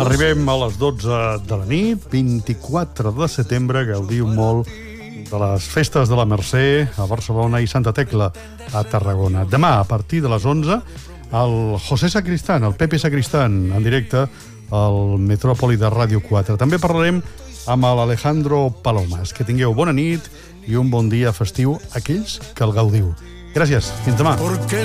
Arribem a les 12 de la nit, 24 de setembre, gaudiu molt de les festes de la Mercè a Barcelona i Santa Tecla a Tarragona. Demà, a partir de les 11, el José Sacristán, el Pepe Sacristán, en directe al Metròpoli de Ràdio 4. També parlarem amb l'Alejandro Palomas. Que tingueu bona nit i un bon dia festiu a aquells que el gaudiu. Gràcies, fins demà.